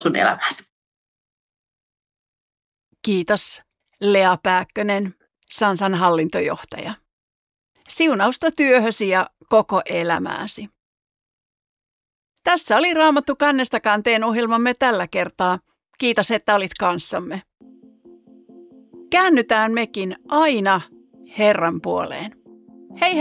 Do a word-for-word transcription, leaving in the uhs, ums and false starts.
sun elämääsi. Kiitos Lea Pääkkönen, Sansan hallintojohtaja. Siunausta työhösi ja koko elämääsi. Tässä oli Raamattu kannesta kanteen ohjelmamme tällä kertaa. Kiitos, että olit kanssamme. Käännytään mekin aina Herran puoleen. Hei hei!